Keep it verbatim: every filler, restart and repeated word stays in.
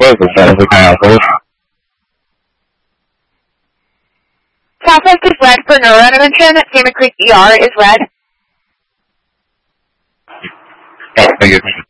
is red. What kind of hold? Southwest is red for neurointervention. Salmon Creek E R is red. Oh, thank you.